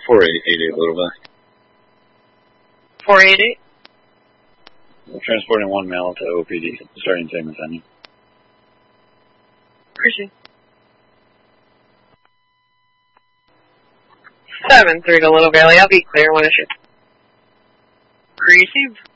488 Little Bay. 488? We're transporting one male to OPD, starting same as any. Appreciate 7-3 to Little Valley. I'll be clear when I should. Received.